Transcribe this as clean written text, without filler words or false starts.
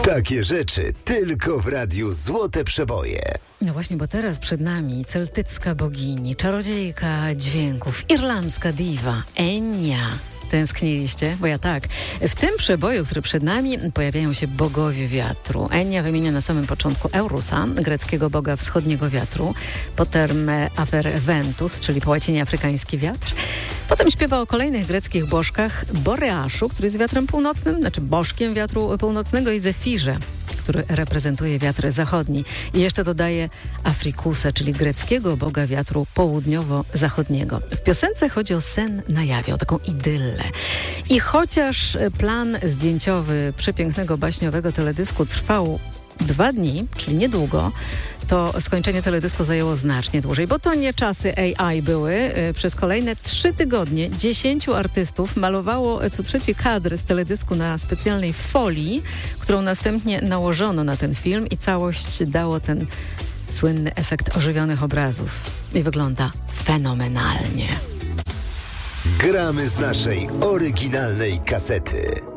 Takie rzeczy tylko w radiu Złote Przeboje. No właśnie, bo teraz przed nami celtycka bogini, czarodziejka dźwięków, irlandzka diwa, Enya. Tęskniliście? Bo ja tak. W tym przeboju, który przed nami, pojawiają się bogowie wiatru. Enya wymienia na samym początku Eurusa, greckiego boga wschodniego wiatru, potem Afer Ventus, czyli po łacinie afrykański wiatr. Potem śpiewa o kolejnych greckich bożkach, Boreaszu, który jest wiatrem północnym, znaczy bożkiem wiatru północnego, i Zefirze, który reprezentuje wiatr zachodni. I jeszcze dodaje Afrikusa, czyli greckiego boga wiatru południowo-zachodniego. W piosence chodzi o sen na jawie, o taką idyllę. I chociaż plan zdjęciowy przepięknego baśniowego teledysku trwał 2 dni, czyli niedługo, to skończenie teledysku zajęło znacznie dłużej, bo to nie czasy AI były. Przez kolejne 3 tygodnie 10 artystów malowało co trzeci kadr z teledysku na specjalnej folii, którą następnie nałożono na ten film i całość dało ten słynny efekt ożywionych obrazów. I wygląda fenomenalnie. Gramy z naszej oryginalnej kasety.